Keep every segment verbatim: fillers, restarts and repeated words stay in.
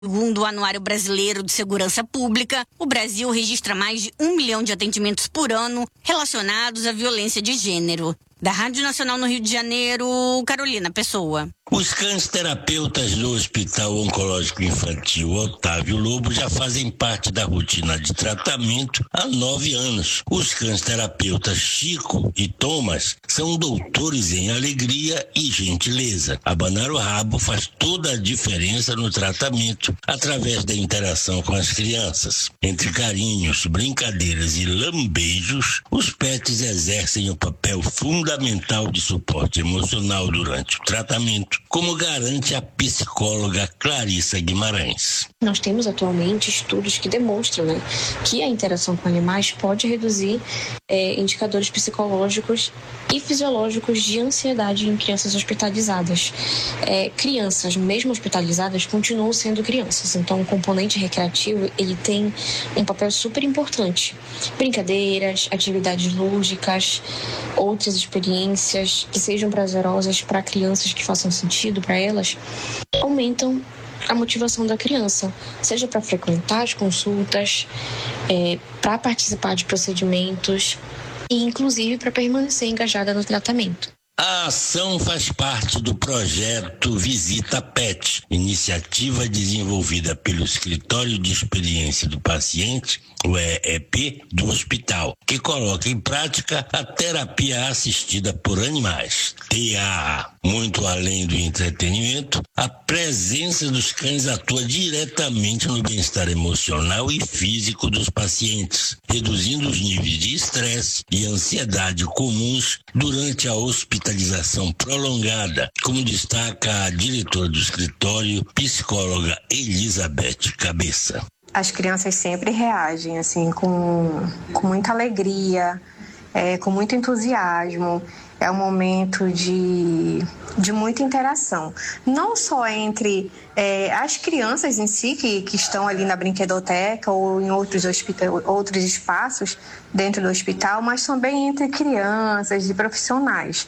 Segundo o Anuário Brasileiro de Segurança Pública, o Brasil registra mais de um milhão de atendimentos por ano relacionados à violência de gênero. Da Rádio Nacional no Rio de Janeiro, Carolina Pessoa. Os cães terapeutas do Hospital Oncológico Infantil Otávio Lobo já fazem parte da rotina de tratamento há nove anos. Os cães terapeutas Chico e Thomas são doutores em alegria e gentileza. Abanar o rabo faz toda a diferença no tratamento através da interação com as crianças. Entre carinhos, brincadeiras e lambejos, os pets exercem o papel fundamental de suporte emocional durante o tratamento, como garante a psicóloga Clarissa Guimarães. Nós temos atualmente estudos que demonstram, né, que a interação com animais pode reduzir é, indicadores psicológicos e fisiológicos de ansiedade em crianças hospitalizadas. É, crianças, mesmo hospitalizadas, continuam sendo crianças, então o componente recreativo ele tem um papel super importante. Brincadeiras, atividades lúdicas, outras experiências que sejam prazerosas para crianças, que façam sentido para elas, aumentam a motivação da criança, seja para frequentar as consultas, é, para participar de procedimentos e, inclusive, para permanecer engajada no tratamento. A ação faz parte do projeto Visita Pet, iniciativa desenvolvida pelo Escritório de Experiência do Paciente, o E E P, do hospital, que coloca em prática a terapia assistida por animais, T A A. Muito além do entretenimento, a presença dos cães atua diretamente no bem-estar emocional e físico dos pacientes, reduzindo os níveis de estresse e ansiedade comuns durante a hospitalização prolongada, como destaca a diretora do escritório, psicóloga Elizabeth Cabeça. As crianças sempre reagem assim com, com muita alegria, é, com muito entusiasmo. É um momento de, de muita interação, não só entre é, as crianças em si, que, que estão ali na brinquedoteca ou em outros, hospital, outros espaços dentro do hospital, mas também entre crianças e profissionais.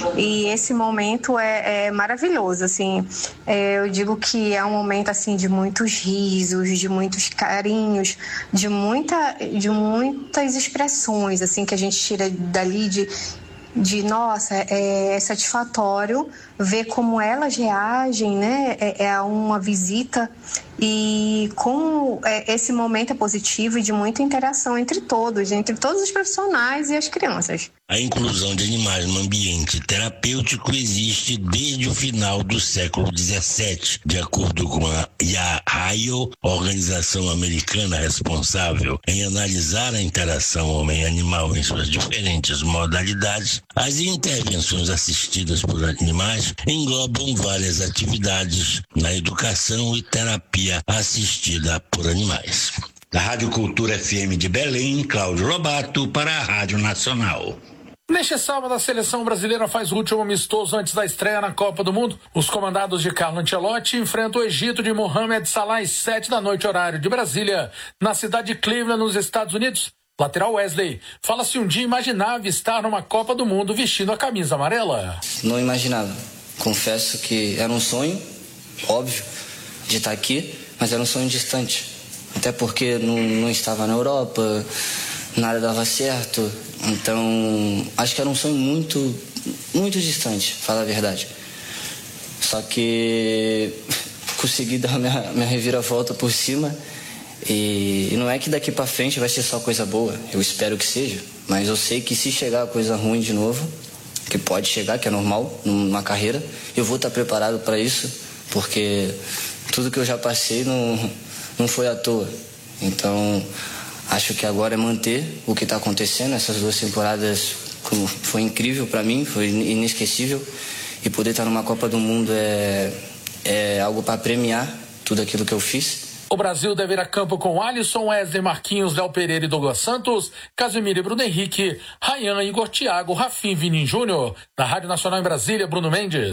E esse momento é, é maravilhoso, assim, é, eu digo que é um momento assim, de muitos risos, de muitos carinhos, de, muita, de muitas expressões assim, que a gente tira dali de... de, nossa, é satisfatório ver como elas reagem, né, é, é uma visita e como é, esse momento é positivo e de muita interação entre todos, entre todos os profissionais e as crianças. A inclusão de animais no ambiente terapêutico existe desde o final do século dezessete, de acordo com a I A I O, organização americana responsável em analisar a interação homem-animal em suas diferentes modalidades. As intervenções assistidas por animais englobam várias atividades na educação e terapia assistida por animais. Da Rádio Cultura F M de Belém, Cláudio Lobato para a Rádio Nacional. Neste sábado, a seleção brasileira faz o último amistoso antes da estreia na Copa do Mundo. Os comandados de Carlo Ancelotti enfrentam o Egito de Mohamed Salah às sete da noite, horário de Brasília, na cidade de Cleveland, nos Estados Unidos. Lateral Wesley fala se um dia imaginava estar numa Copa do Mundo vestindo a camisa amarela. Não imaginava. Confesso que era um sonho, óbvio, de estar aqui, mas era um sonho distante. Até porque não, não estava na Europa, nada dava certo. Então, acho que era um sonho muito, muito distante, falar a verdade. Só que consegui dar minha, minha reviravolta por cima. E, e não é que daqui pra frente vai ser só coisa boa, eu espero que seja. Mas eu sei que se chegar coisa ruim de novo, que pode chegar, que é normal numa carreira, eu vou estar preparado para isso, porque tudo que eu já passei não, não foi à toa. Então, acho que agora é manter o que está acontecendo. Essas duas temporadas foi incrível para mim, foi inesquecível. E poder estar numa Copa do Mundo é, é algo para premiar tudo aquilo que eu fiz. O Brasil deve ir a campo com Alisson, Wesley, Marquinhos, Léo Pereira e Douglas Santos, Casemiro e Bruno Henrique, Ryan, Igor Thiago, Rafinha e Vini Júnior. Na Rádio Nacional em Brasília, Bruno Mendes.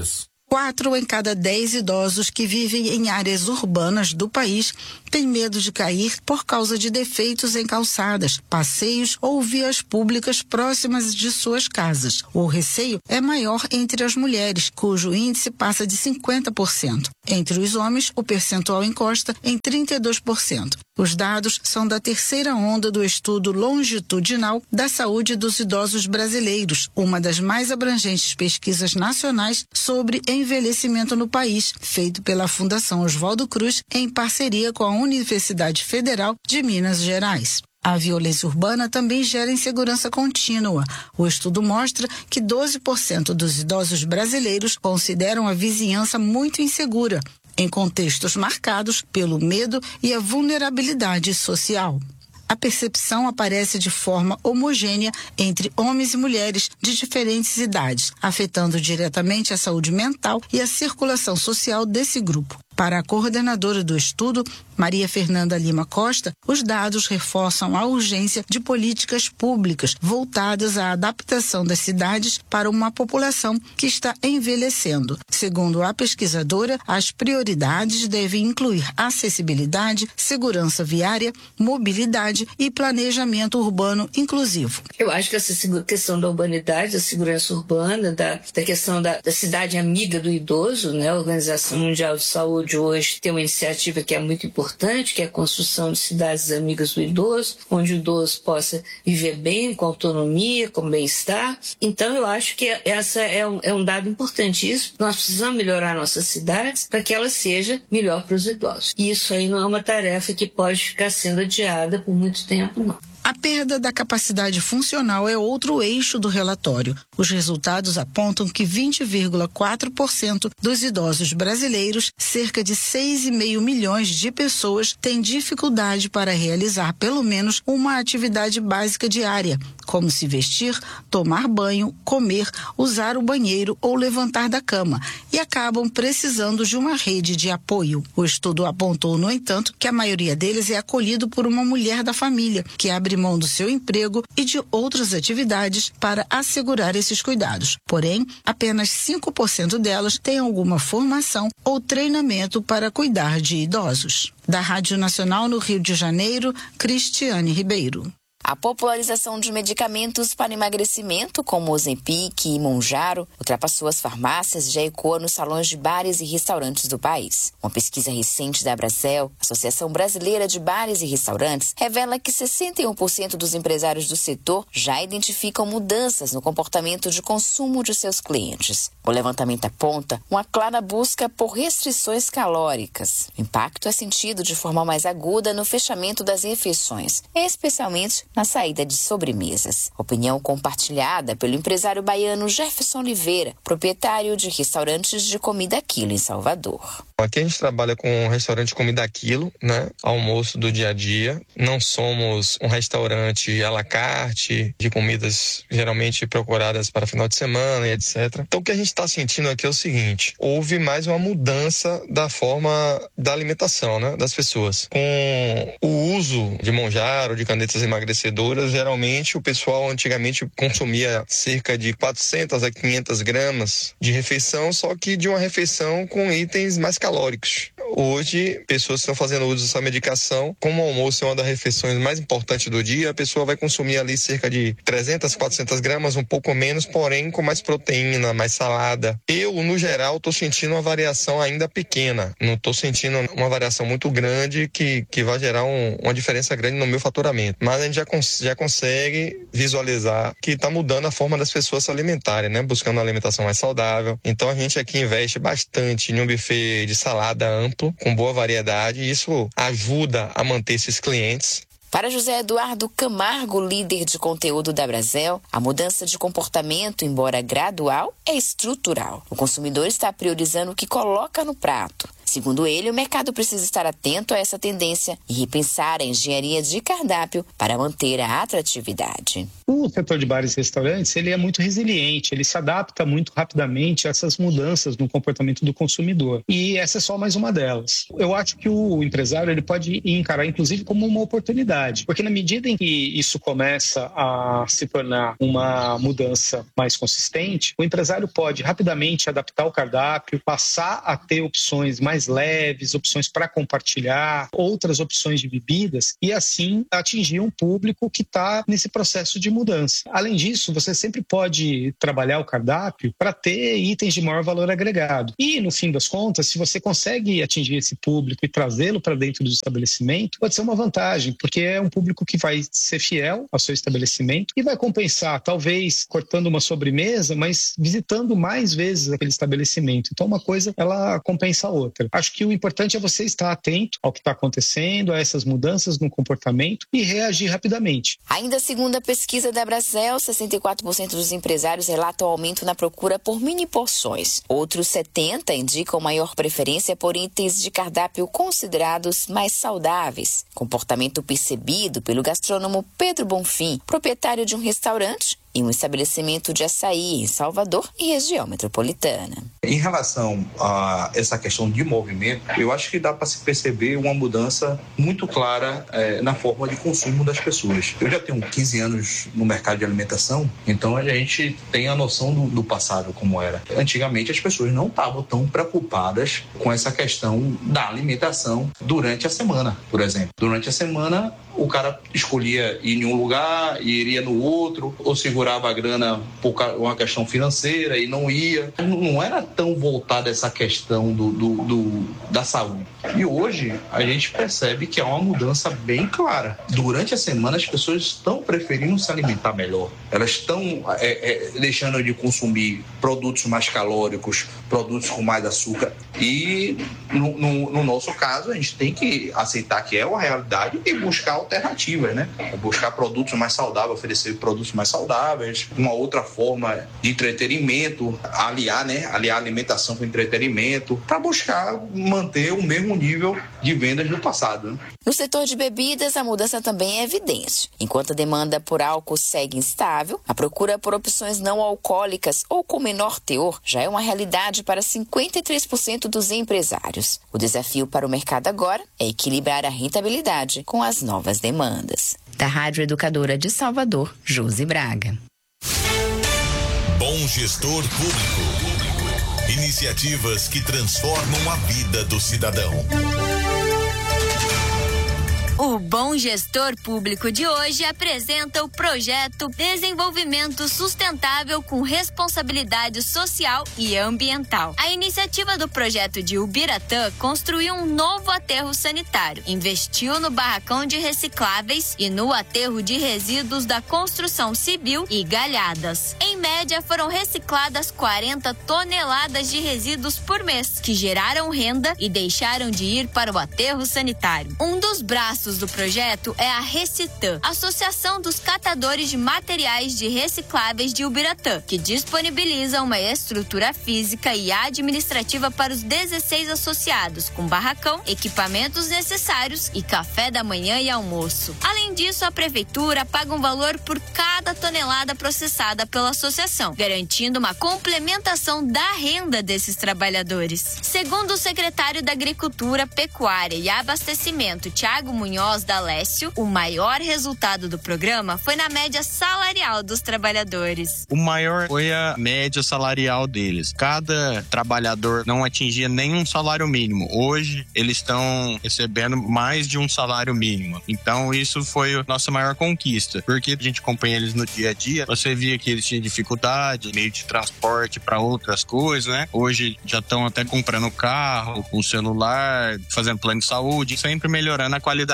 Quatro em cada dez idosos que vivem em áreas urbanas do país têm medo de cair por causa de defeitos em calçadas, passeios ou vias públicas próximas de suas casas. O receio é maior entre as mulheres, cujo índice passa de cinquenta por cento. Entre os homens, o percentual encosta em trinta e dois por cento. Os dados são da terceira onda do estudo longitudinal da saúde dos idosos brasileiros, uma das mais abrangentes pesquisas nacionais sobre envelhecimento no país, feito pela Fundação Oswaldo Cruz em parceria com a Universidade Federal de Minas Gerais. A violência urbana também gera insegurança contínua. O estudo mostra que doze por cento dos idosos brasileiros consideram a vizinhança muito insegura, em contextos marcados pelo medo e a vulnerabilidade social. A percepção aparece de forma homogênea entre homens e mulheres de diferentes idades, afetando diretamente a saúde mental e a circulação social desse grupo. Para a coordenadora do estudo, Maria Fernanda Lima Costa, os dados reforçam a urgência de políticas públicas voltadas à adaptação das cidades para uma população que está envelhecendo. Segundo a pesquisadora, as prioridades devem incluir acessibilidade, segurança viária, mobilidade e planejamento urbano inclusivo. Eu acho que essa questão da urbanidade, da segurança urbana, da, da questão da, da cidade amiga do idoso, né? A Organização Mundial de Saúde hoje tem uma iniciativa que é muito importante, que é a construção de cidades amigas do idoso, onde o idoso possa viver bem, com autonomia, com bem-estar. Então, eu acho que essa é um, é um dado importantíssimo. Nós precisamos melhorar nossas cidades para que ela seja melhor para os idosos. E isso aí não é uma tarefa que pode ficar sendo adiada por muito tempo, não. A perda da capacidade funcional é outro eixo do relatório. Os resultados apontam que vinte vírgula quatro por cento dos idosos brasileiros, cerca de seis vírgula cinco milhões de pessoas, têm dificuldade para realizar pelo menos uma atividade básica diária, como se vestir, tomar banho, comer, usar o banheiro ou levantar da cama, e acabam precisando de uma rede de apoio. O estudo apontou, no entanto, que a maioria deles é acolhido por uma mulher da família, que abre mão do seu emprego e de outras atividades para assegurar esses cuidados. Porém, apenas cinco por cento delas têm alguma formação ou treinamento para cuidar de idosos. Da Rádio Nacional no Rio de Janeiro, Cristiane Ribeiro. A popularização de medicamentos para emagrecimento, como Ozempic e Mounjaro, ultrapassou as farmácias e já ecoa nos salões de bares e restaurantes do país. Uma pesquisa recente da Abrazel, Associação Brasileira de Bares e Restaurantes, revela que sessenta e um por cento dos empresários do setor já identificam mudanças no comportamento de consumo de seus clientes. O levantamento aponta uma clara busca por restrições calóricas. O impacto é sentido de forma mais aguda no fechamento das refeições, especialmente na saída de sobremesas. Opinião compartilhada pelo empresário baiano Jefferson Oliveira, proprietário de restaurantes de comida a quilo em Salvador. Aqui a gente trabalha com um restaurante de comida a quilo, né? Almoço do dia a dia. Não somos um restaurante à la carte, de comidas geralmente procuradas para final de semana e etcétera. Então o que a gente está sentindo aqui é o seguinte: houve mais uma mudança da forma da alimentação, né? Das pessoas. Com o uso de Mounjaro, de canetas emagrecedoras, geralmente o pessoal antigamente consumia cerca de quatrocentas a quinhentas gramas de refeição, só que de uma refeição com itens mais calóricos. Hoje, pessoas estão fazendo uso dessa medicação. Como o almoço é uma das refeições mais importantes do dia, a pessoa vai consumir ali cerca de trezentas, quatrocentas gramas, um pouco menos, porém com mais proteína, mais salada. Eu, no geral, estou sentindo uma variação ainda pequena. Não estou sentindo uma variação muito grande que, que vai gerar um, uma diferença grande no meu faturamento. Mas a gente já, cons- já consegue visualizar que está mudando a forma das pessoas se alimentarem, né? Buscando uma alimentação mais saudável. Então a gente aqui investe bastante em um buffet de salada amplo, com boa variedade, e isso ajuda a manter esses clientes. Para José Eduardo Camargo, líder de conteúdo da Abrazel, a mudança de comportamento, embora gradual, é estrutural. O consumidor está priorizando o que coloca no prato, Segundo ele, o mercado precisa estar atento a essa tendência e repensar a engenharia de cardápio para manter a atratividade. O setor de bares e restaurantes, ele é muito resiliente, ele se adapta muito rapidamente a essas mudanças no comportamento do consumidor. E essa é só mais uma delas. Eu acho que o empresário ele pode encarar, inclusive, como uma oportunidade, porque na medida em que isso começa a se tornar uma mudança mais consistente, o empresário pode rapidamente adaptar o cardápio, passar a ter opções mais leves, opções para compartilhar, outras opções de bebidas e assim atingir um público que está nesse processo de mudança. Além disso, você sempre pode trabalhar o cardápio para ter itens de maior valor agregado. E, no fim das contas, se você consegue atingir esse público e trazê-lo para dentro do estabelecimento, pode ser uma vantagem, porque é um público que vai ser fiel ao seu estabelecimento e vai compensar, talvez cortando uma sobremesa, mas visitando mais vezes aquele estabelecimento. Então, uma coisa, ela compensa a outra. Acho que o importante é você estar atento ao que está acontecendo, a essas mudanças no comportamento e reagir rapidamente. Ainda segundo a pesquisa da Brasel, sessenta e quatro por cento dos empresários relatam aumento na procura por mini porções. Outros setenta por cento indicam maior preferência por itens de cardápio considerados mais saudáveis. Comportamento percebido pelo gastrônomo Pedro Bonfim, proprietário de um restaurante e um estabelecimento de açaí em Salvador e região metropolitana. Em relação a essa questão de movimento, eu acho que dá para se perceber uma mudança muito clara é, na forma de consumo das pessoas. Eu já tenho quinze anos no mercado de alimentação, então a gente tem a noção do, do passado como era. Antigamente as pessoas não estavam tão preocupadas com essa questão da alimentação durante a semana, por exemplo. Durante a semana o cara escolhia ir em um lugar e iria no outro, ou segurava a grana por uma questão financeira e não ia. Não era tão voltada essa questão do, do, do, da saúde. E hoje a gente percebe que há uma mudança bem clara. Durante a semana as pessoas estão preferindo se alimentar melhor. Elas estão é, é, deixando de consumir produtos mais calóricos, produtos com mais açúcar. E no, no, no nosso caso a gente tem que aceitar que é uma realidade e buscar alternativas, né? Buscar produtos mais saudáveis, oferecer produtos mais saudáveis, uma outra forma de entretenimento, aliar, né? Aliar a alimentação com entretenimento, para buscar manter o mesmo nível de vendas do passado, né? No setor de bebidas, a mudança também é evidente. Enquanto a demanda por álcool segue instável, a procura por opções não alcoólicas ou com menor teor já é uma realidade para cinquenta e três por cento dos empresários. O desafio para o mercado agora é equilibrar a rentabilidade com as novas demandas. Da Rádio Educadora de Salvador, Josi Braga. Bom gestor público. Iniciativas que transformam a vida do cidadão. O Bom Gestor Público de hoje apresenta o projeto Desenvolvimento Sustentável com Responsabilidade Social e Ambiental. A iniciativa do projeto de Ubiratã construiu um novo aterro sanitário, investiu no barracão de recicláveis e no aterro de resíduos da construção civil e galhadas. Em média, foram recicladas quarenta toneladas de resíduos por mês, que geraram renda e deixaram de ir para o aterro sanitário. Um dos braços do projeto é a Recitã, Associação dos Catadores de Materiais de Recicláveis de Ubiratã, que disponibiliza uma estrutura física e administrativa para os dezesseis associados, com barracão, equipamentos necessários e café da manhã e almoço. Além disso, a prefeitura paga um valor por cada tonelada processada pela associação, garantindo uma complementação da renda desses trabalhadores. Segundo o secretário da Agricultura, Pecuária e Abastecimento, Tiago Munhoz da Lécio, o maior resultado do programa foi na média salarial dos trabalhadores. O maior foi a média salarial deles. Cada trabalhador não atingia nenhum salário mínimo. Hoje, eles estão recebendo mais de um salário mínimo. Então, isso foi a nossa maior conquista. Porque a gente acompanha eles no dia a dia, você via que eles tinham dificuldade, meio de transporte para outras coisas, né? Hoje, já estão até comprando carro, com celular, fazendo plano de saúde, sempre melhorando a qualidade de vida.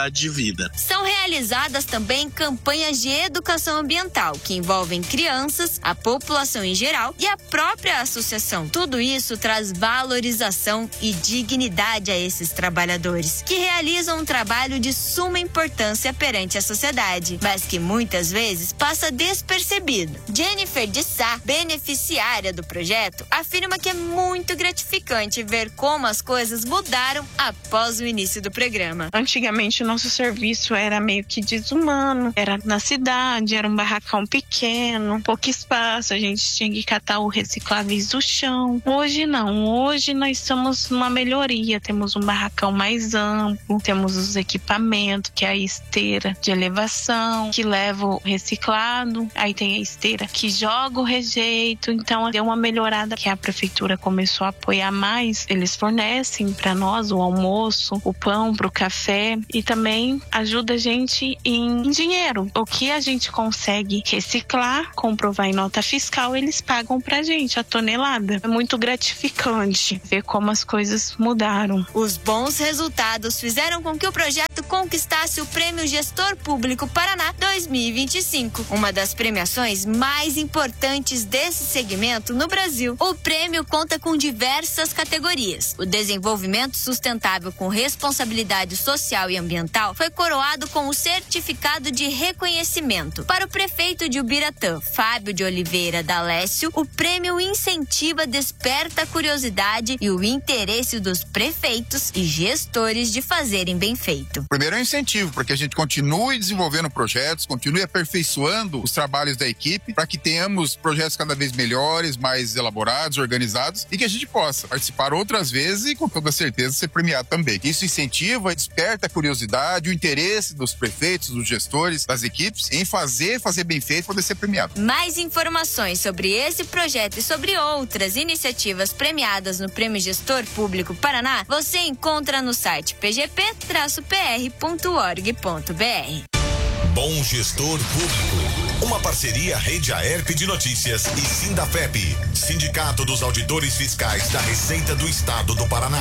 vida. São realizadas também campanhas de educação ambiental que envolvem crianças, a população em geral e a própria associação. Tudo isso traz valorização e dignidade a esses trabalhadores, que realizam um trabalho de suma importância perante a sociedade, mas que muitas vezes passa despercebido. Jennifer de Sá, beneficiária do projeto, afirma que é muito gratificante ver como as coisas mudaram após o início do programa. Antigamente o nosso serviço era meio que desumano, era na cidade, era um barracão pequeno, pouco espaço, a gente tinha que catar o recicláveis do chão. Hoje não, hoje nós estamos numa melhoria, temos um barracão mais amplo, temos os equipamentos, que é a esteira de elevação, que leva o reciclado, aí tem a esteira que joga o rejeito, então deu uma melhorada que a prefeitura começou a apoiar mais, eles fornecem para nós o almoço, o pão para o café e também ajuda a gente em dinheiro, o que a gente consegue reciclar, comprovar em nota fiscal, eles pagam pra gente a tonelada. É muito gratificante ver como as coisas mudaram. Os bons resultados fizeram com que o projeto conquistasse o Prêmio Gestor Público Paraná dois mil e vinte e cinco, uma das premiações mais importantes desse segmento no Brasil. O prêmio conta com diversas categorias. O desenvolvimento sustentável com responsabilidade social e ambiental foi coroado com o certificado de reconhecimento. Para o prefeito de Ubiratã, Fábio de Oliveira D'Alessio, o prêmio incentiva, desperta a curiosidade e o interesse dos prefeitos e gestores de fazerem bem feito. Primeiro é um incentivo para que a gente continue desenvolvendo projetos, continue aperfeiçoando os trabalhos da equipe para que tenhamos projetos cada vez melhores, mais elaborados, organizados e que a gente possa participar outras vezes e com toda certeza ser premiado também. Isso incentiva, desperta a curiosidade, o interesse dos prefeitos, dos gestores, das equipes em fazer, fazer bem feito e poder ser premiado. Mais informações sobre esse projeto e sobre outras iniciativas premiadas no Prêmio Gestor Público Paraná, você encontra no site p g p traço p r ponto org ponto b r. Bom Gestor Público. Uma parceria Rede Aerp de Notícias e Sindafep, Sindicato dos Auditores Fiscais da Receita do Estado do Paraná.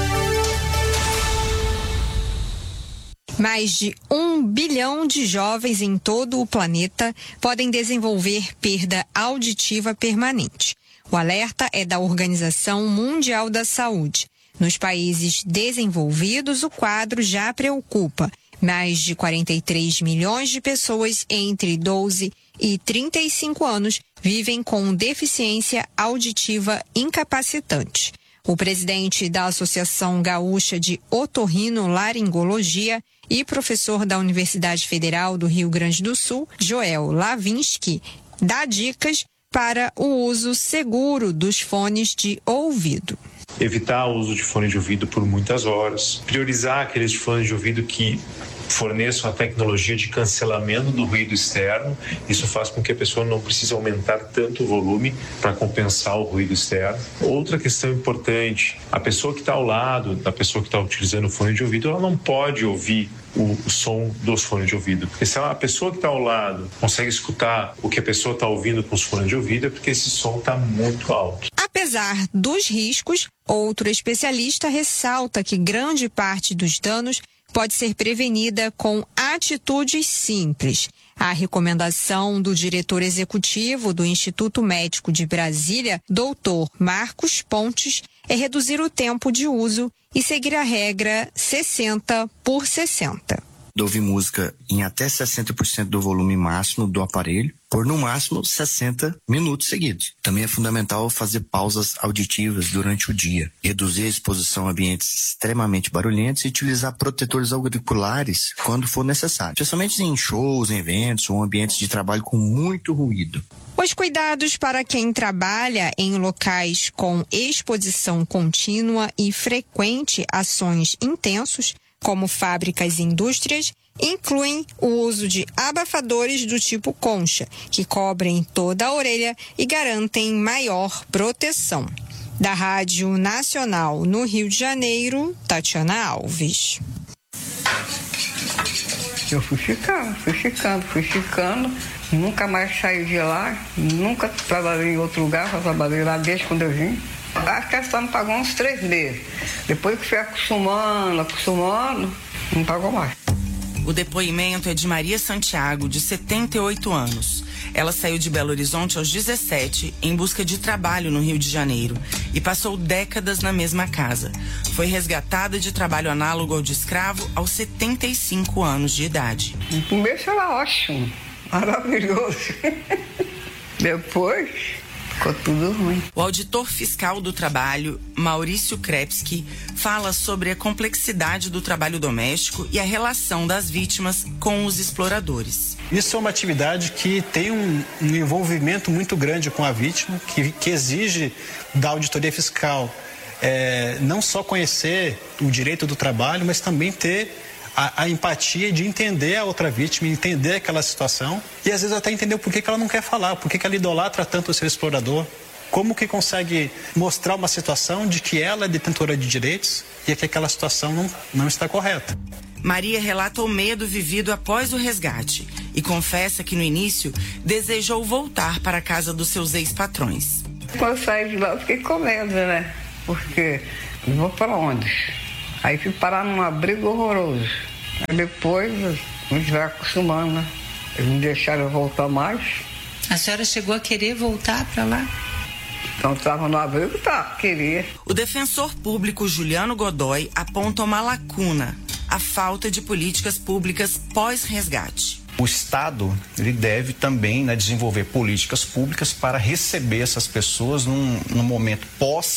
Mais de um bilhão de jovens em todo o planeta podem desenvolver perda auditiva permanente. O alerta é da Organização Mundial da Saúde. Nos países desenvolvidos, o quadro já preocupa. Mais de quarenta e três milhões de pessoas entre doze e trinta e cinco anos vivem com deficiência auditiva incapacitante. O presidente da Associação Gaúcha de Otorrinolaringologia e professor da Universidade Federal do Rio Grande do Sul, Joel Lavinsky, dá dicas para o uso seguro dos fones de ouvido. Evitar o uso de fone de ouvido por muitas horas, priorizar aqueles fones de ouvido que forneçam a tecnologia de cancelamento do ruído externo. Isso faz com que a pessoa não precise aumentar tanto o volume para compensar o ruído externo. Outra questão importante, a pessoa que está ao lado da pessoa que está utilizando o fone de ouvido, ela não pode ouvir o, o som dos fones de ouvido. Porque se a pessoa que está ao lado consegue escutar o que a pessoa está ouvindo com os fones de ouvido, é porque esse som está muito alto. Apesar dos riscos, outro especialista ressalta que grande parte dos danos pode ser prevenida com atitudes simples. A recomendação do diretor executivo do Instituto Médico de Brasília, doutor Marcos Pontes, é reduzir o tempo de uso e seguir a regra sessenta por sessenta. De ouvir música em até sessenta por cento do volume máximo do aparelho, por no máximo sessenta minutos seguidos. Também é fundamental fazer pausas auditivas durante o dia, reduzir a exposição a ambientes extremamente barulhentos e utilizar protetores auriculares quando for necessário, especialmente em shows, em eventos ou ambientes de trabalho com muito ruído. Os cuidados para quem trabalha em locais com exposição contínua e frequente a sons intensos, como fábricas e indústrias, incluem o uso de abafadores do tipo concha, que cobrem toda a orelha e garantem maior proteção. Da Rádio Nacional no Rio de Janeiro, Tatiana Alves. Eu fui ficando, fui ficando, fui ficando, nunca mais saí de lá, nunca trabalhei em outro lugar, só trabalhei lá desde quando eu vim. Acho que ela só me pagou uns três meses. Depois que fui acostumando, acostumando, não pagou mais. O depoimento é de Maria Santiago, de setenta e oito anos. Ela saiu de Belo Horizonte aos dezessete em busca de trabalho no Rio de Janeiro e passou décadas na mesma casa. Foi resgatada de trabalho análogo ao de escravo aos setenta e cinco anos de idade. No começo era ótimo, maravilhoso. Depois ficou tudo ruim. O auditor fiscal do trabalho, Maurício Krepski, fala sobre a complexidade do trabalho doméstico e a relação das vítimas com os exploradores. Isso é uma atividade que tem um, um envolvimento muito grande com a vítima, que, que exige da auditoria fiscal é, não só conhecer o direito do trabalho, mas também ter a, a empatia de entender a outra vítima, entender aquela situação e às vezes até entender o porquê que ela não quer falar, porquê que ela idolatra tanto o seu explorador, como que consegue mostrar uma situação de que ela é detentora de direitos e que aquela situação não, não está correta. Maria relata o medo vivido após o resgate e confessa que no início desejou voltar para a casa dos seus ex-patrões. Quando eu saí de lá eu fiquei com medo, né? Porque eu vou para onde? Aí fui parar num abrigo horroroso. Aí depois a gente vai acostumando, né? Eles não deixaram eu voltar mais. A senhora chegou a querer voltar para lá? Então estava no abrigo, tá, queria. O defensor público Juliano Godoy aponta uma lacuna: a falta de políticas públicas pós-resgate. O Estado ele deve também, né, desenvolver políticas públicas para receber essas pessoas num, num momento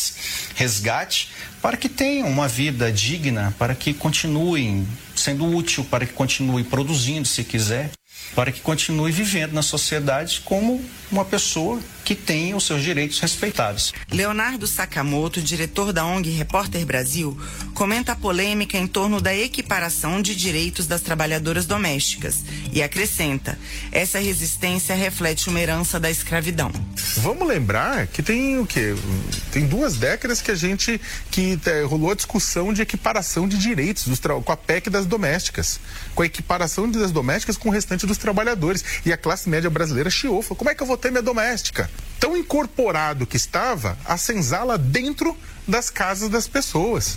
pós-resgate, para que tenham uma vida digna, para que continuem sendo útil, para que continuem produzindo se quiser, para que continue vivendo na sociedade como uma pessoa que tem os seus direitos respeitados. Leonardo Sakamoto, diretor da O N G Repórter Brasil, comenta a polêmica em torno da equiparação de direitos das trabalhadoras domésticas e acrescenta: essa resistência reflete uma herança da escravidão. Vamos lembrar que tem o quê? Tem duas décadas que a gente que é, rolou a discussão de equiparação de direitos dos tra... com a P E C das domésticas, com a equiparação das domésticas com o restante dos trabalhadores, e a classe média brasileira chiou, falou: como é que eu vou ter minha doméstica? Tão incorporado que estava a senzala dentro das casas das pessoas.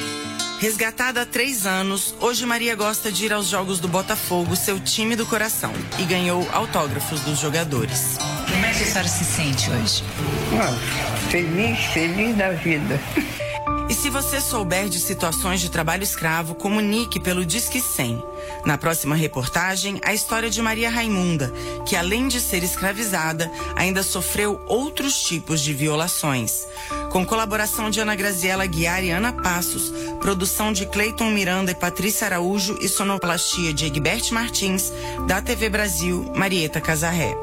Resgatada há três anos, hoje Maria gosta de ir aos jogos do Botafogo, seu time do coração, e ganhou autógrafos dos jogadores. Como é que a senhora se sente hoje? Ah, feliz, feliz da vida. E se você souber de situações de trabalho escravo, comunique pelo Disque cem. Na próxima reportagem, a história de Maria Raimunda, que além de ser escravizada, ainda sofreu outros tipos de violações. Com colaboração de Ana Graziela Guiar e Ana Passos, produção de Cleiton Miranda e Patrícia Araújo e sonoplastia de Egbert Martins, da T V Brasil, Marieta Casarré.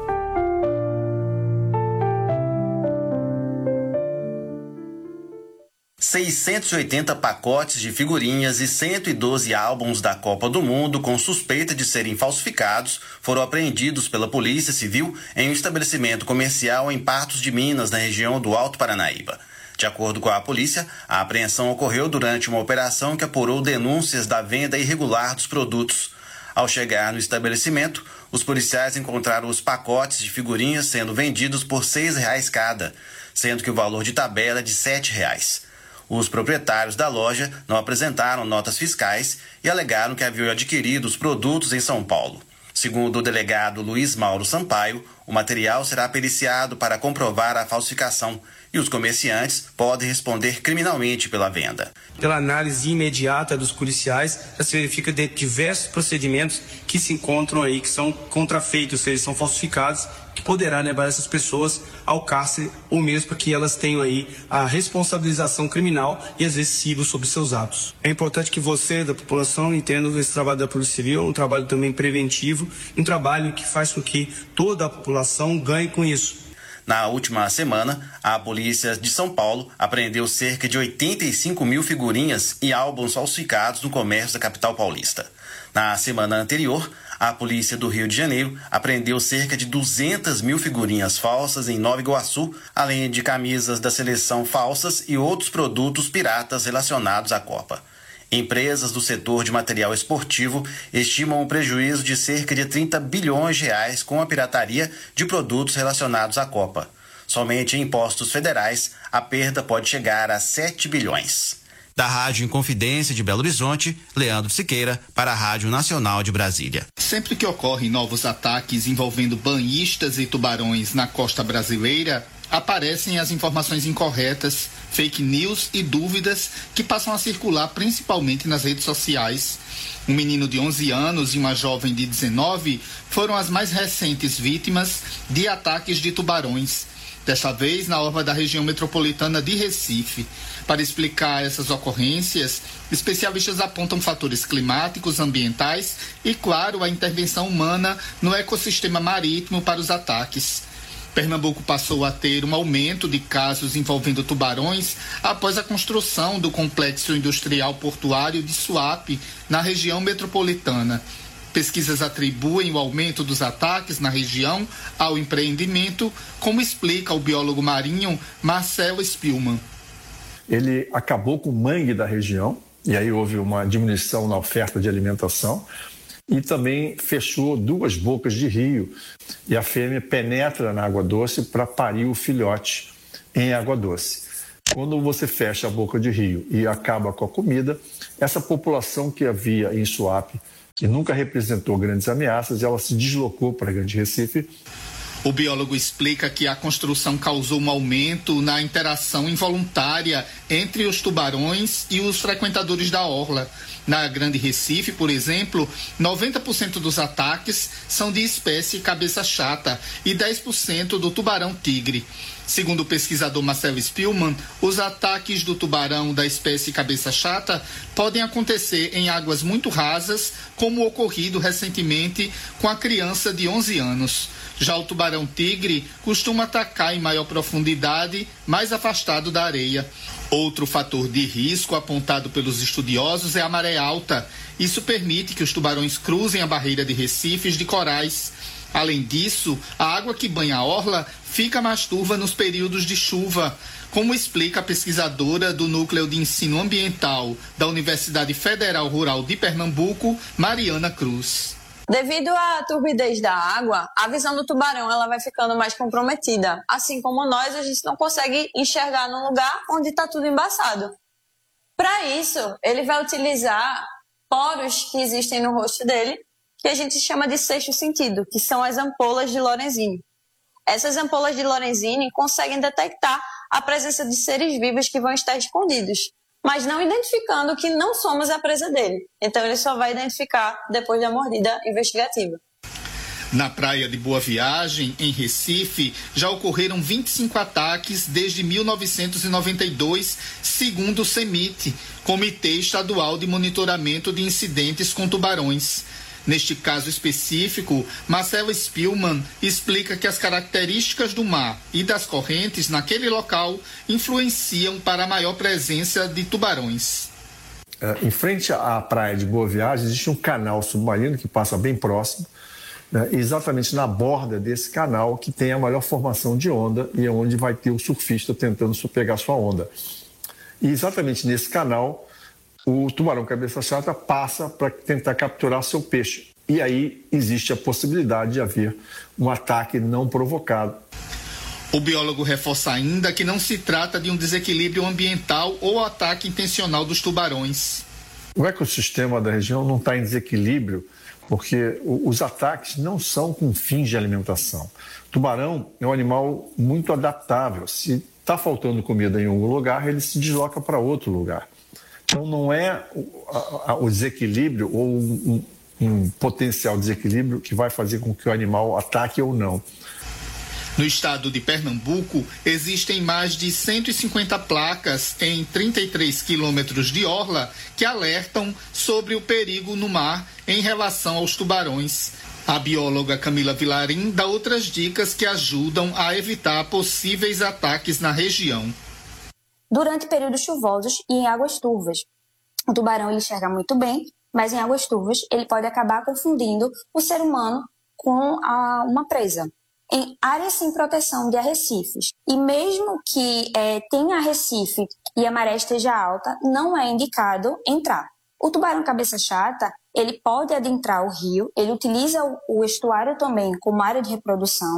seiscentos e oitenta pacotes de figurinhas e cento e doze álbuns da Copa do Mundo com suspeita de serem falsificados foram apreendidos pela Polícia Civil em um estabelecimento comercial em Patos de Minas, na região do Alto Paranaíba. De acordo com a polícia, a apreensão ocorreu durante uma operação que apurou denúncias da venda irregular dos produtos. Ao chegar no estabelecimento, os policiais encontraram os pacotes de figurinhas sendo vendidos por seis reais cada, sendo que o valor de tabela é de sete reais. Os proprietários da loja não apresentaram notas fiscais e alegaram que haviam adquirido os produtos em São Paulo. Segundo o delegado Luiz Mauro Sampaio, o material será periciado para comprovar a falsificação e os comerciantes podem responder criminalmente pela venda. Pela análise imediata dos policiais, já se verifica de diversos procedimentos que se encontram aí, que são contrafeitos, eles são falsificados, que poderá levar essas pessoas ao cárcere ou mesmo para que elas tenham aí a responsabilização criminal e exercível sobre seus atos. É importante que você, da população, entenda esse trabalho da Polícia Civil, um trabalho também preventivo, um trabalho que faz com que toda a população ganhe com isso. Na última semana, a Polícia de São Paulo apreendeu cerca de oitenta e cinco mil figurinhas e álbuns falsificados no comércio da capital paulista. Na semana anterior, a Polícia do Rio de Janeiro apreendeu cerca de duzentas mil figurinhas falsas em Nova Iguaçu, além de camisas da seleção falsas e outros produtos piratas relacionados à Copa. Empresas do setor de material esportivo estimam um prejuízo de cerca de trinta bilhões de reais com a pirataria de produtos relacionados à Copa. Somente em impostos federais, a perda pode chegar a sete bilhões. Da Rádio Inconfidência de Belo Horizonte, Leandro Siqueira, para a Rádio Nacional de Brasília. Sempre que ocorrem novos ataques envolvendo banhistas e tubarões na costa brasileira, aparecem as informações incorretas, fake news e dúvidas que passam a circular principalmente nas redes sociais. Um menino de onze anos e uma jovem de dezenove foram as mais recentes vítimas de ataques de tubarões, desta vez na orla da região metropolitana de Recife. Para explicar essas ocorrências, especialistas apontam fatores climáticos, ambientais e, claro, a intervenção humana no ecossistema marítimo para os ataques. Pernambuco passou a ter um aumento de casos envolvendo tubarões após a construção do complexo industrial portuário de Suape, na região metropolitana. Pesquisas atribuem o aumento dos ataques na região ao empreendimento, como explica o biólogo marinho Marcelo Spillmann. Ele acabou com o mangue da região, e aí houve uma diminuição na oferta de alimentação, e também fechou duas bocas de rio, e a fêmea penetra na água doce para parir o filhote em água doce. Quando você fecha a boca de rio e acaba com a comida, essa população que havia em Suape, que nunca representou grandes ameaças, ela se deslocou para Grande Recife. O biólogo explica que a construção causou um aumento na interação involuntária entre os tubarões e os frequentadores da orla. Na Grande Recife, por exemplo, noventa por cento dos ataques são de espécie cabeça chata e dez por cento do tubarão-tigre. Segundo o pesquisador Marcelo Spillmann, os ataques do tubarão da espécie cabeça chata podem acontecer em águas muito rasas, como ocorrido recentemente com a criança de onze anos. Já o tubarão-tigre costuma atacar em maior profundidade, mais afastado da areia. Outro fator de risco apontado pelos estudiosos é a maré alta. Isso permite que os tubarões cruzem a barreira de recifes de corais. Além disso, a água que banha a orla fica mais turva nos períodos de chuva, como explica a pesquisadora do Núcleo de Ensino Ambiental da Universidade Federal Rural de Pernambuco, Mariana Cruz. Devido à turbidez da água, a visão do tubarão ela vai ficando mais comprometida. Assim como nós, a gente não consegue enxergar num lugar onde está tudo embaçado. Para isso, ele vai utilizar poros que existem no rosto dele, que a gente chama de sexto sentido, que são as ampolas de Lorenzini. Essas ampolas de Lorenzini conseguem detectar a presença de seres vivos que vão estar escondidos, mas não identificando que não somos a presa dele. Então ele só vai identificar depois da mordida investigativa. Na praia de Boa Viagem, em Recife, já ocorreram vinte e cinco ataques desde mil novecentos e noventa e dois, segundo o CEMIT, Comitê Estadual de Monitoramento de Incidentes com Tubarões. Neste caso específico, Marcelo Spillmann explica que as características do mar e das correntes naquele local influenciam para a maior presença de tubarões. Em frente à praia de Boa Viagem, existe um canal submarino que passa bem próximo, né, exatamente na borda desse canal que tem a maior formação de onda e é onde vai ter o surfista tentando pegar sua onda. E exatamente nesse canal, o tubarão cabeça chata passa para tentar capturar seu peixe. E aí existe a possibilidade de haver um ataque não provocado. O biólogo reforça ainda que não se trata de um desequilíbrio ambiental ou ataque intencional dos tubarões. O ecossistema da região não está em desequilíbrio porque os ataques não são com fins de alimentação. O tubarão é um animal muito adaptável. Se está faltando comida em um lugar, ele se desloca para outro lugar. Então, não é o desequilíbrio ou um, um potencial desequilíbrio que vai fazer com que o animal ataque ou não. No estado de Pernambuco, existem mais de cento e cinquenta placas em trinta e três quilômetros de orla que alertam sobre o perigo no mar em relação aos tubarões. A bióloga Camila Vilarim dá outras dicas que ajudam a evitar possíveis ataques na região. Durante períodos chuvosos e em águas turvas. O tubarão ele enxerga muito bem, mas em águas turvas ele pode acabar confundindo o ser humano com a, uma presa. Em áreas sem proteção de arrecifes, e mesmo que é, tenha arrecife e a maré esteja alta, não é indicado entrar. O tubarão cabeça chata, ele pode adentrar o rio, ele utiliza o, o estuário também como área de reprodução,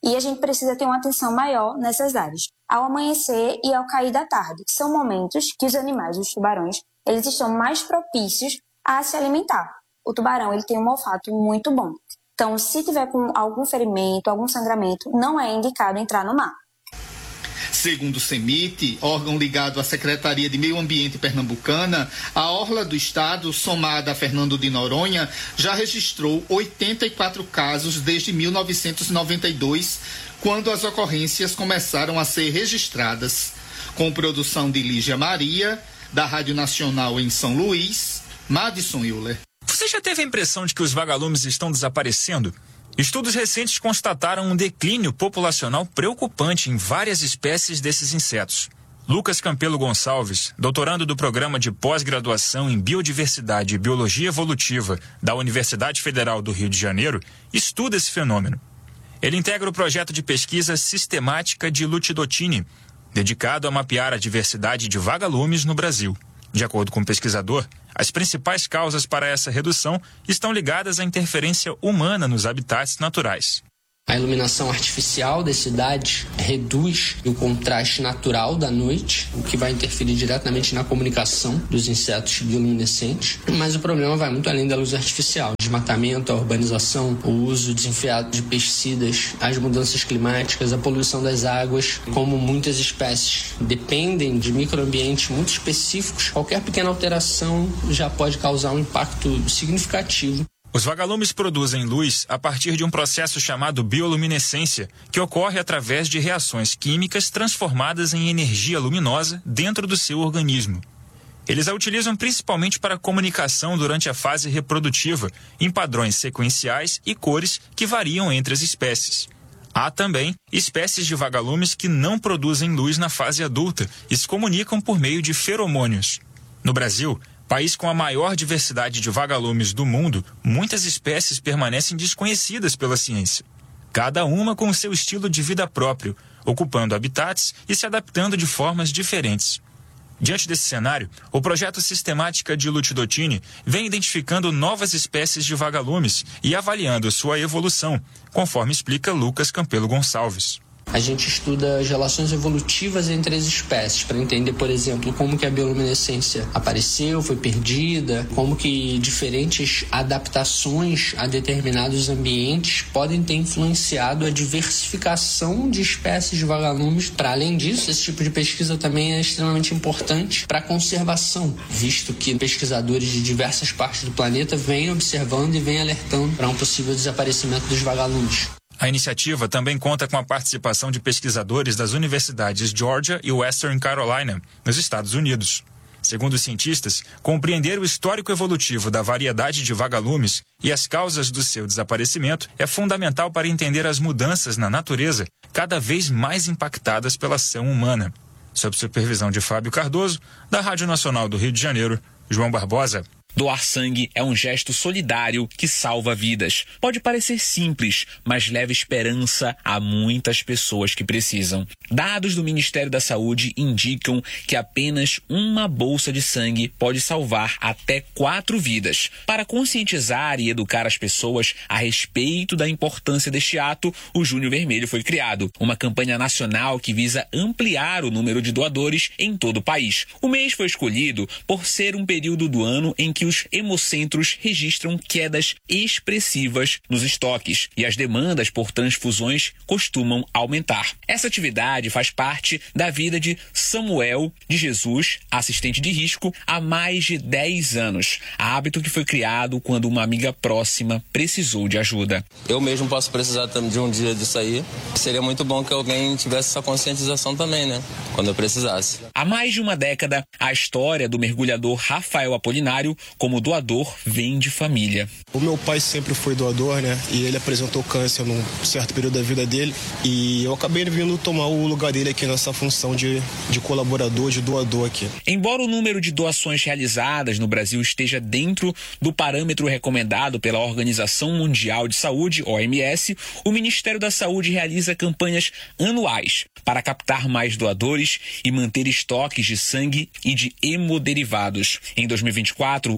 E a gente precisa ter uma atenção maior nessas áreas. Ao amanhecer e ao cair da tarde, são momentos que os animais, os tubarões, eles estão mais propícios a se alimentar. O tubarão ele tem um olfato muito bom. Então, se tiver com algum ferimento, algum sangramento, não é indicado entrar no mar. Segundo o CEMIT, órgão ligado à Secretaria de Meio Ambiente pernambucana, a orla do estado, somada a Fernando de Noronha, já registrou oitenta e quatro casos desde mil novecentos e noventa e dois, quando as ocorrências começaram a ser registradas. Com produção de Lígia Maria, da Rádio Nacional em São Luís, Madison Euler. Você já teve a impressão de que os vagalumes estão desaparecendo? Estudos recentes constataram um declínio populacional preocupante em várias espécies desses insetos. Lucas Campelo Gonçalves, doutorando do Programa de Pós-Graduação em Biodiversidade e Biologia Evolutiva da Universidade Federal do Rio de Janeiro, estuda esse fenômeno. Ele integra o projeto de pesquisa sistemática de Lutidotini, dedicado a mapear a diversidade de vagalumes no Brasil. De acordo com o pesquisador, as principais causas para essa redução estão ligadas à interferência humana nos habitats naturais. A iluminação artificial das cidades reduz o contraste natural da noite, o que vai interferir diretamente na comunicação dos insetos bioluminescentes. Mas o problema vai muito além da luz artificial. O desmatamento, a urbanização, o uso desenfreado de pesticidas, as mudanças climáticas, a poluição das águas. Como muitas espécies dependem de microambientes muito específicos, qualquer pequena alteração já pode causar um impacto significativo. Os vagalumes produzem luz a partir de um processo chamado bioluminescência, que ocorre através de reações químicas transformadas em energia luminosa dentro do seu organismo. Eles a utilizam principalmente para comunicação durante a fase reprodutiva, em padrões sequenciais e cores que variam entre as espécies. Há também espécies de vagalumes que não produzem luz na fase adulta e se comunicam por meio de feromônios. No Brasil, país com a maior diversidade de vagalumes do mundo, muitas espécies permanecem desconhecidas pela ciência. Cada uma com o seu estilo de vida próprio, ocupando habitats e se adaptando de formas diferentes. Diante desse cenário, o projeto Sistemática de Lutidotini vem identificando novas espécies de vagalumes e avaliando sua evolução, conforme explica Lucas Campelo Gonçalves. A gente estuda as relações evolutivas entre as espécies para entender, por exemplo, como que a bioluminescência apareceu, foi perdida, como que diferentes adaptações a determinados ambientes podem ter influenciado a diversificação de espécies de vagalumes. Para além disso, esse tipo de pesquisa também é extremamente importante para a conservação, visto que pesquisadores de diversas partes do planeta vêm observando e vêm alertando para um possível desaparecimento dos vagalumes. A iniciativa também conta com a participação de pesquisadores das universidades Georgia e Western Carolina, nos Estados Unidos. Segundo os cientistas, compreender o histórico evolutivo da variedade de vagalumes e as causas do seu desaparecimento é fundamental para entender as mudanças na natureza, cada vez mais impactadas pela ação humana. Sob supervisão de Fábio Cardoso, da Rádio Nacional do Rio de Janeiro, João Barbosa. Doar sangue é um gesto solidário que salva vidas. Pode parecer simples, mas leva esperança a muitas pessoas que precisam. Dados do Ministério da Saúde indicam que apenas uma bolsa de sangue pode salvar até quatro vidas. Para conscientizar e educar as pessoas a respeito da importância deste ato, o Junho Vermelho foi criado, uma campanha nacional que visa ampliar o número de doadores em todo o país. O mês foi escolhido por ser um período do ano em que os hemocentros registram quedas expressivas nos estoques e as demandas por transfusões costumam aumentar. Essa atividade faz parte da vida de Samuel de Jesus, assistente de risco, há mais de dez anos. Hábito que foi criado quando uma amiga próxima precisou de ajuda. Eu mesmo posso precisar de um dia disso aí. Seria muito bom que alguém tivesse essa conscientização também, né? Quando eu precisasse. Há mais de uma década, a história do mergulhador Rafael Apolinário como doador vem de família. O meu pai sempre foi doador, né? E ele apresentou câncer num certo período da vida dele. E eu acabei vindo tomar o lugar dele aqui nessa função de, de colaborador, de doador aqui. Embora o número de doações realizadas no Brasil esteja dentro do parâmetro recomendado pela Organização Mundial de Saúde, O M S, o Ministério da Saúde realiza campanhas anuais para captar mais doadores e manter estoques de sangue e de hemoderivados. Em dois mil e vinte e quatro,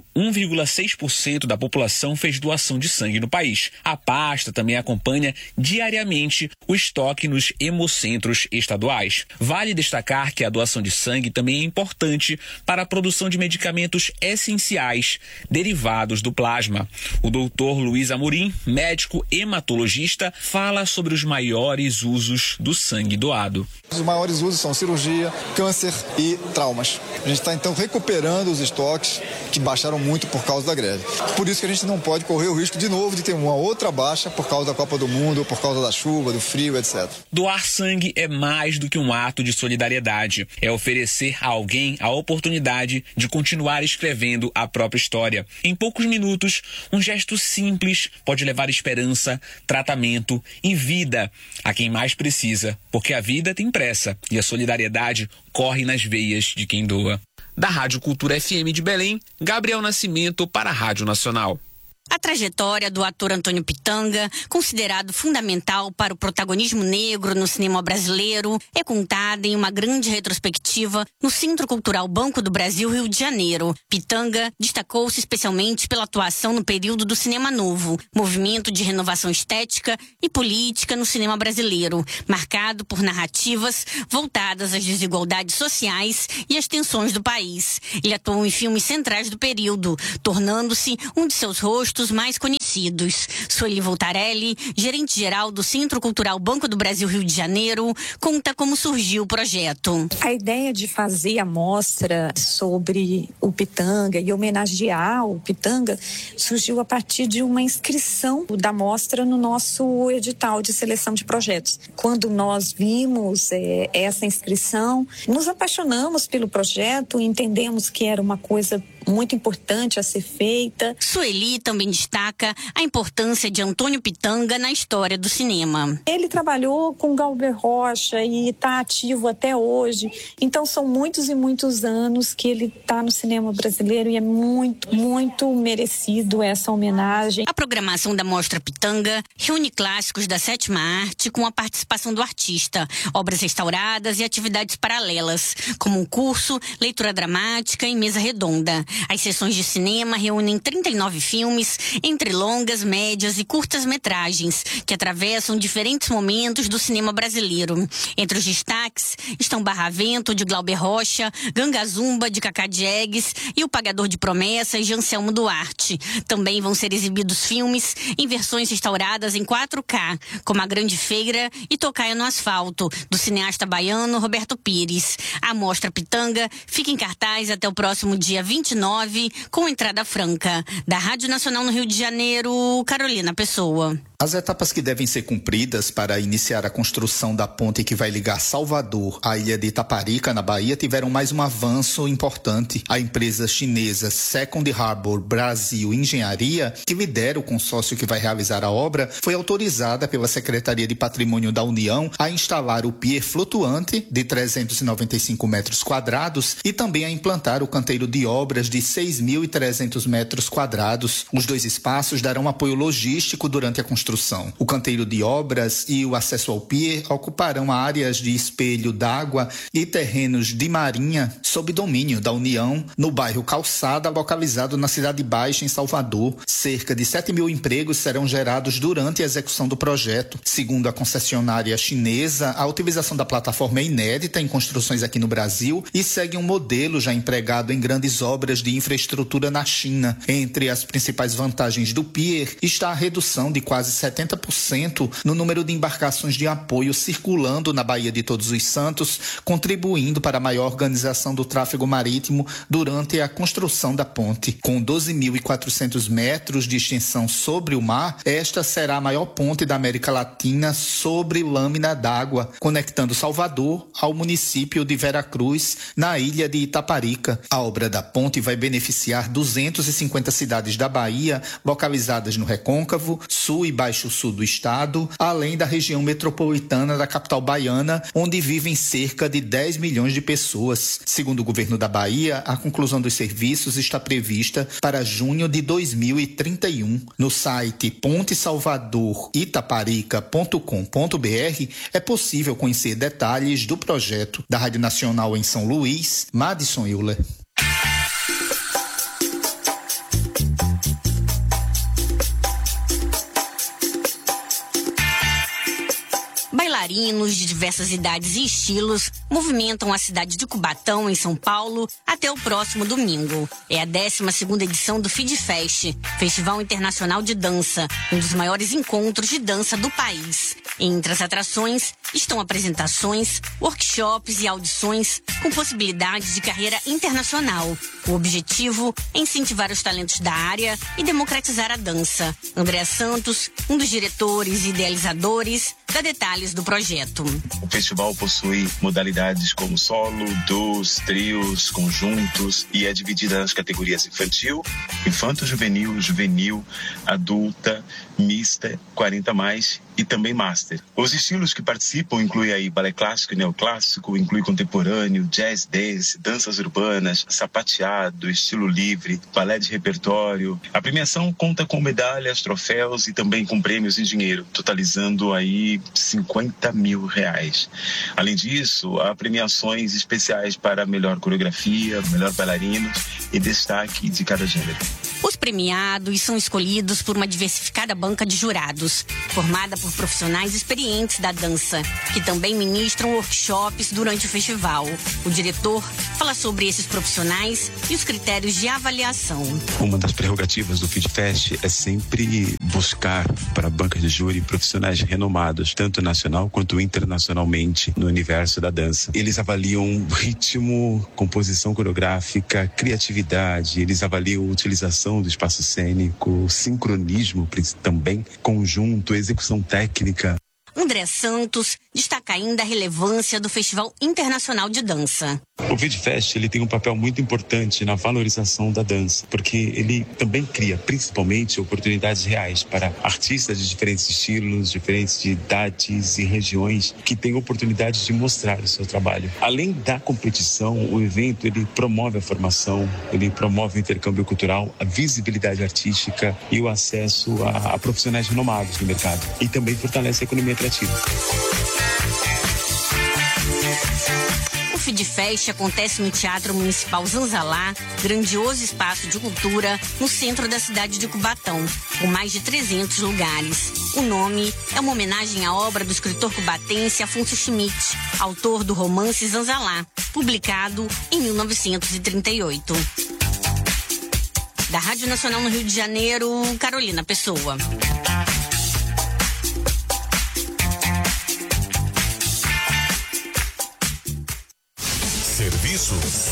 um vírgula seis por cento da população fez doação de sangue no país. A pasta também acompanha diariamente o estoque nos hemocentros estaduais. Vale destacar que a doação de sangue também é importante para a produção de medicamentos essenciais derivados do plasma. O doutor Luiz Amorim, médico hematologista, fala sobre os maiores usos do sangue doado. Os maiores usos são cirurgia, câncer e traumas. A gente está então recuperando os estoques que baixaram muito por causa da greve. Por isso que a gente não pode correr o risco de novo de ter uma outra baixa por causa da Copa do Mundo, por causa da chuva, do frio, etcétera. Doar sangue é mais do que um ato de solidariedade. É oferecer a alguém a oportunidade de continuar escrevendo a própria história. Em poucos minutos, um gesto simples pode levar esperança, tratamento e vida a quem mais precisa, porque a vida tem pressa e a solidariedade corre nas veias de quem doa. Da Rádio Cultura F M de Belém, Gabriel Nascimento para a Rádio Nacional. A trajetória do ator Antônio Pitanga, considerado fundamental para o protagonismo negro no cinema brasileiro, é contada em uma grande retrospectiva no Centro Cultural Banco do Brasil, Rio de Janeiro. Pitanga destacou-se especialmente pela atuação no período do Cinema Novo, movimento de renovação estética e política no cinema brasileiro, marcado por narrativas voltadas às desigualdades sociais e às tensões do país. Ele atuou em filmes centrais do período, tornando-se um de seus rostos mais conhecidos. Sueli Voltarelli, gerente-geral do Centro Cultural Banco do Brasil Rio de Janeiro, conta como surgiu o projeto. A ideia de fazer a mostra sobre o Pitanga e homenagear o Pitanga surgiu a partir de uma inscrição da mostra no nosso edital de seleção de projetos. Quando nós vimos é, essa inscrição, nos apaixonamos pelo projeto e entendemos que era uma coisa muito importante a ser feita. Sueli também destaca a importância de Antônio Pitanga na história do cinema. Ele trabalhou com Galber Rocha e está ativo até hoje. Então são muitos e muitos anos que ele está no cinema brasileiro e é muito, muito merecido essa homenagem. A programação da Mostra Pitanga reúne clássicos da sétima arte com a participação do artista, obras restauradas e atividades paralelas, como um curso, leitura dramática e mesa redonda. As sessões de cinema reúnem trinta e nove filmes, entre longas, médias e curtas-metragens, que atravessam diferentes momentos do cinema brasileiro. Entre os destaques estão Barravento, de Glauber Rocha, Gangazumba, de Cacá Diegues e O Pagador de Promessas, de Anselmo Duarte. Também vão ser exibidos filmes em versões restauradas em quatro K, como A Grande Feira e Tocaia no Asfalto, do cineasta baiano Roberto Pires. A Mostra Pitanga fica em cartaz até o próximo dia vinte e nove, com entrada franca. Da Rádio Nacional no Rio de Janeiro, Carolina Pessoa. As etapas que devem ser cumpridas para iniciar a construção da ponte que vai ligar Salvador à ilha de Itaparica, na Bahia, tiveram mais um avanço importante. A empresa chinesa Second Harbour Brasil Engenharia, que lidera o consórcio que vai realizar a obra, foi autorizada pela Secretaria de Patrimônio da União a instalar o pier flutuante de trezentos e noventa e cinco metros quadrados e também a implantar o canteiro de obras de seis mil e trezentos metros quadrados. Os dois espaços darão apoio logístico durante a construção. O canteiro de obras e o acesso ao pier ocuparão áreas de espelho d'água e terrenos de marinha sob domínio da União, no bairro Calçada, localizado na Cidade Baixa, em Salvador. Cerca de sete mil empregos serão gerados durante a execução do projeto. Segundo a concessionária chinesa, a utilização da plataforma é inédita em construções aqui no Brasil e segue um modelo já empregado em grandes obras de infraestrutura na China. Entre as principais vantagens do pier está a redução de quase setenta por cento no número de embarcações de apoio circulando na Baía de Todos os Santos, contribuindo para a maior organização do tráfego marítimo durante a construção da ponte. Com doze mil e quatrocentos metros de extensão sobre o mar, esta será a maior ponte da América Latina sobre lâmina d'água, conectando Salvador ao município de Veracruz, na ilha de Itaparica. A obra da ponte vai beneficiar duzentas e cinquenta cidades da Bahia, localizadas no Recôncavo, Sul e Baixo Sul do estado, além da região metropolitana da capital baiana, onde vivem cerca de dez milhões de pessoas. Segundo o governo da Bahia, a conclusão dos serviços está prevista para junho de dois mil e trinta e um. No site ponte salvador itaparica ponto com ponto b r é possível conhecer detalhes do projeto. Da Rádio Nacional em São Luís, Madison Euler. bailarinos de diversas idades e estilos movimentam a cidade de Cubatão, em São Paulo, até o próximo domingo. É a décima segunda edição do FIDFest, Festival Internacional de Dança, um dos maiores encontros de dança do país. Entre as atrações estão apresentações, workshops e audições com possibilidade de carreira internacional. O objetivo é incentivar os talentos da área e democratizar a dança. André Santos, um dos diretores e idealizadores, dá detalhes do projeto. O festival possui modalidades como solo, duos, trios, conjuntos e é dividida nas categorias infantil, infanto-juvenil, juvenil, adulta, mista, quarenta mais e também master. Os estilos que participam incluem aí balé clássico e neoclássico, inclui contemporâneo, jazz dance, danças urbanas, sapateado, estilo livre, balé de repertório. A premiação conta com medalhas, troféus e também com prêmios em dinheiro, totalizando aí cinquenta mil reais. Além disso, há premiações especiais para melhor coreografia, melhor bailarino e destaque de cada gênero. Os premiados são escolhidos por uma diversificada banca de jurados, formada por profissionais experientes da dança, que também ministram workshops durante o festival. O diretor fala sobre esses profissionais e os critérios de avaliação. Uma das prerrogativas do FIDFest é sempre buscar para a banca de júri profissionais renomados, tanto nacional quanto internacionalmente, no universo da dança. Eles avaliam ritmo, composição coreográfica, criatividade, eles avaliam a utilização do espaço cênico, sincronismo também, conjunto, execução técnica. André Santos destaca ainda a relevância do Festival Internacional de Dança. O FIDFest, ele tem um papel muito importante na valorização da dança, porque ele também cria, principalmente, oportunidades reais para artistas de diferentes estilos, diferentes de idades e regiões que têm oportunidade de mostrar o seu trabalho. Além da competição, o evento, ele promove a formação, ele promove o intercâmbio cultural, a visibilidade artística e o acesso a, a profissionais renomados no mercado. E também fortalece a economia criativa. O FIDFest acontece no Teatro Municipal Zanzalá, grandioso espaço de cultura no centro da cidade de Cubatão, com mais de trezentos lugares. O nome é uma homenagem à obra do escritor cubatense Afonso Schmidt, autor do romance Zanzalá, publicado em mil novecentos e trinta e oito. Da Rádio Nacional no Rio de Janeiro, Carolina Pessoa. Serviços.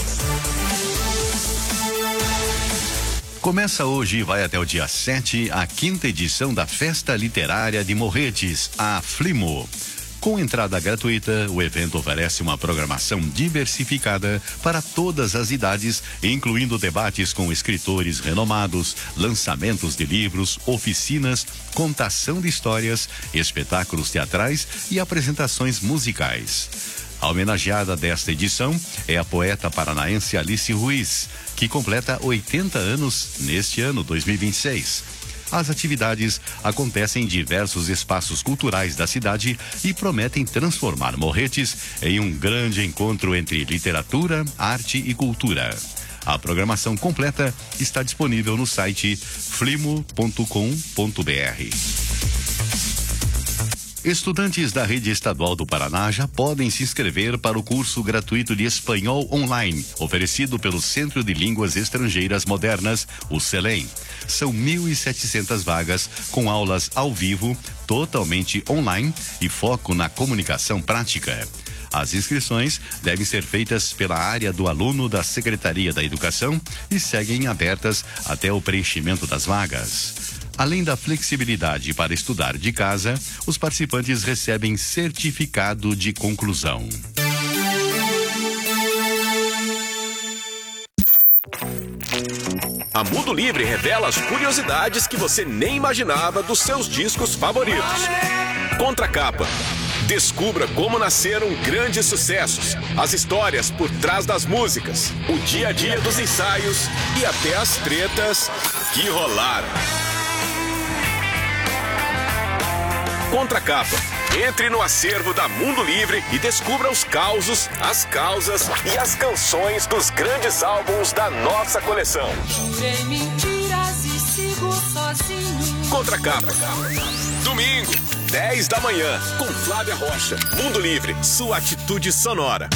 Começa hoje e vai até o dia sete a quinta edição da Festa Literária de Morretes, a Flimo. Com entrada gratuita, o evento oferece uma programação diversificada para todas as idades, incluindo debates com escritores renomados, lançamentos de livros, oficinas, contação de histórias, espetáculos teatrais e apresentações musicais. A homenageada desta edição é a poeta paranaense Alice Ruiz, que completa oitenta anos neste ano, dois mil e vinte e seis. As atividades acontecem em diversos espaços culturais da cidade e prometem transformar Morretes em um grande encontro entre literatura, arte e cultura. A programação completa está disponível no site flimo ponto com ponto br. Estudantes da Rede Estadual do Paraná já podem se inscrever para o curso gratuito de espanhol online, oferecido pelo Centro de Línguas Estrangeiras Modernas, o CELEM. São mil e setecentas vagas com aulas ao vivo, totalmente online e foco na comunicação prática. As inscrições devem ser feitas pela área do aluno da Secretaria da Educação e seguem abertas até o preenchimento das vagas. Além da flexibilidade para estudar de casa, os participantes recebem certificado de conclusão. A Mundo Livre revela as curiosidades que você nem imaginava dos seus discos favoritos. Contracapa. Descubra como nasceram grandes sucessos, as histórias por trás das músicas, o dia a dia dos ensaios e até as tretas que rolaram. Contracapa. Entre no acervo da Mundo Livre e descubra os causos, as causas e as canções dos grandes álbuns da nossa coleção. Jurei mentiras e sigo sozinho. Contracapa. Domingo, dez da manhã, com Flávia Rocha. Mundo Livre, sua atitude sonora.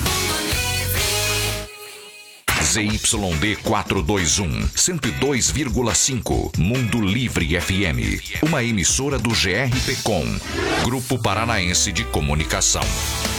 Z Y D quatrocentos e vinte e um, cento e dois vírgula cinco, Mundo Livre F M. Uma emissora do G R P Com, Grupo Paranaense de Comunicação.